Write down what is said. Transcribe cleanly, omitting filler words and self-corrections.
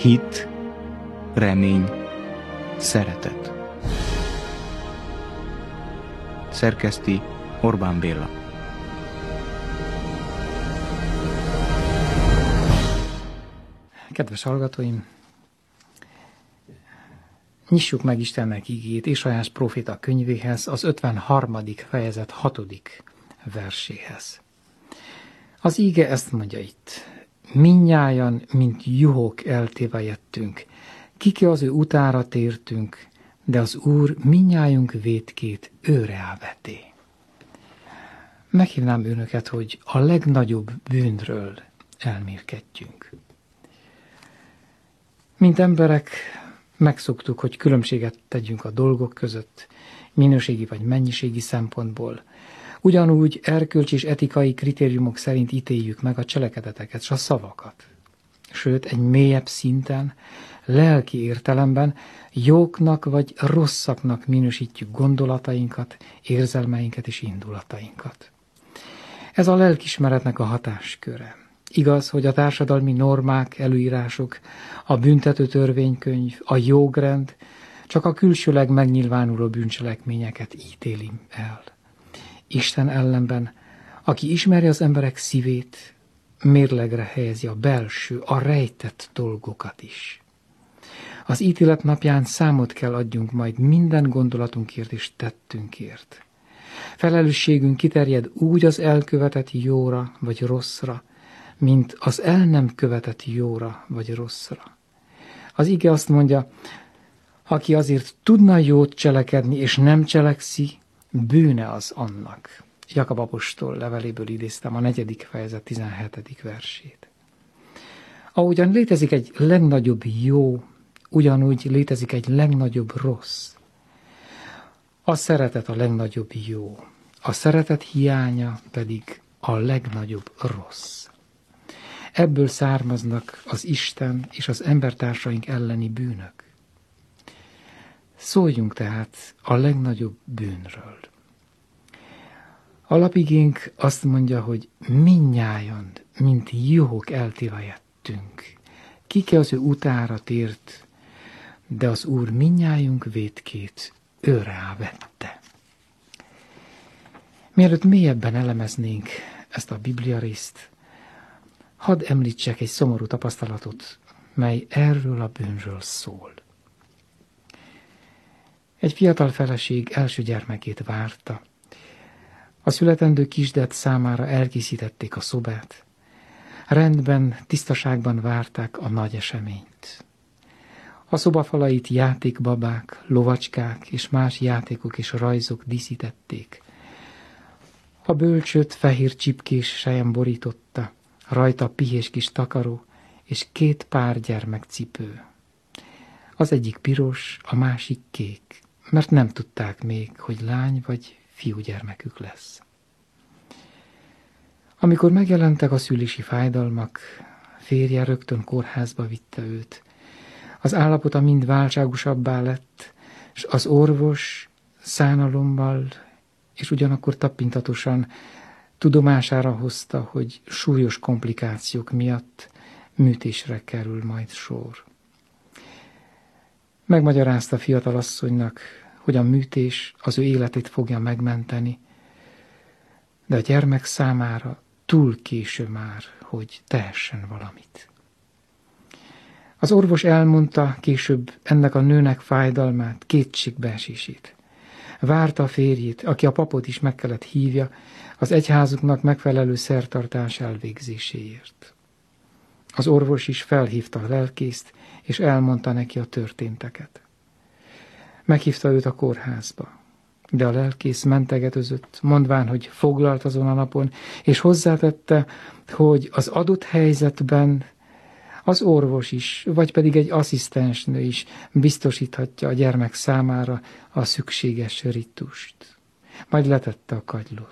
hit, remény, szeretet. Szerkeszti Orbán Béla. Kedves hallgatóim, nyissuk meg Istennek igét Ézsaiás próféta könyvéhez, az 53. fejezet 6. verséhez. Az íge ezt mondja itt: mindnyájan, mint juhok eltévejettünk, kiki az ő utára tértünk, de az Úr mindnyájunk vétkét őre veté. Meghívnám önöket, hogy a legnagyobb bűnről elmélkedjünk. Mint emberek megszoktuk, hogy különbséget tegyünk a dolgok között, minőségi vagy mennyiségi szempontból. Ugyanúgy erkölcsi és etikai kritériumok szerint ítéljük meg a cselekedeteket és a szavakat. Sőt, egy mélyebb szinten, lelki értelemben jóknak vagy rosszaknak minősítjük gondolatainkat, érzelmeinket és indulatainkat. Ez a lelkismeretnek a hatásköre. Igaz, hogy a társadalmi normák, előírások, a büntető törvénykönyv, a jogrend csak a külsőleg megnyilvánuló bűncselekményeket ítéli el. Isten ellenben, aki ismeri az emberek szívét, mérlegre helyezi a belső, a rejtett dolgokat is. Az ítélet napján számot kell adjunk majd minden gondolatunkért és tettünkért. Felelősségünk kiterjed úgy az elkövetett jóra vagy rosszra, mint az el nem követett jóra vagy rosszra. Az ige azt mondja, aki azért tudna jót cselekedni és nem cselekszi, bűne az annak. Jakab apostol leveléből idéztem a 4. fejezet 17. versét. Ahogyan létezik egy legnagyobb jó, ugyanúgy létezik egy legnagyobb rossz. A szeretet a legnagyobb jó, a szeretet hiánya pedig a legnagyobb rossz. Ebből származnak az Isten és az embertársaink elleni bűnök. Szóljunk tehát a legnagyobb bűnről. Alapigénk azt mondja, hogy mindnyájan, mint juhok eltévejettünk. Kiki az ő utára tért, de az Úr mindnyájunk vétkét őre vette. Mielőtt mélyebben elemeznénk ezt a Biblia részt, hadd említsek egy szomorú tapasztalatot, mely erről a bűnről szól. Egy fiatal feleség első gyermekét várta. A születendő kisdet számára elkészítették a szobát. Rendben, tisztaságban várták a nagy eseményt. A szobafalait játékbabák, lovacskák és más játékok és rajzok díszítették. A bölcsőt fehér csipkés sejem borította, rajta pihés kis takaró és 2 pár gyermekcipő. Az egyik piros, a másik kék, mert nem tudták még, hogy lány vagy fiúgyermekük lesz. Amikor megjelentek a szülési fájdalmak, férje rögtön kórházba vitte őt. Az állapota mind válságosabbá lett, és az orvos szánalommal és ugyanakkor tapintatosan tudomására hozta, hogy súlyos komplikációk miatt műtésre kerül majd sor. Megmagyarázta a fiatal asszonynak, hogy a műtés az ő életét fogja megmenteni, de a gyermek számára túl késő már, hogy tehessen valamit. Az orvos elmondta később ennek a nőnek fájdalmát, kétségbeesését. Várta a férjét, aki a papot is meg kellett hívja, az egyházuknak megfelelő szertartás elvégzéséért. Az orvos is felhívta a lelkészt, és elmondta neki a történteket. Meghívta őt a kórházba, de a lelkész mentegetőzött, mondván, hogy foglalt azon a napon, és hozzátette, hogy az adott helyzetben az orvos is, vagy pedig egy asszisztensnő is biztosíthatja a gyermek számára a szükséges ritust. Majd letette a kagylót.